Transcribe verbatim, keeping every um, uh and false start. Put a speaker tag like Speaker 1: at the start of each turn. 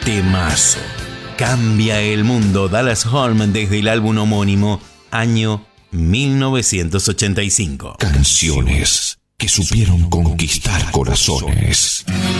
Speaker 1: Temazo. Cambia el mundo. Dallas Holm desde el álbum homónimo, año mil novecientos ochenta y cinco.
Speaker 2: Canciones que supieron conquistar corazones.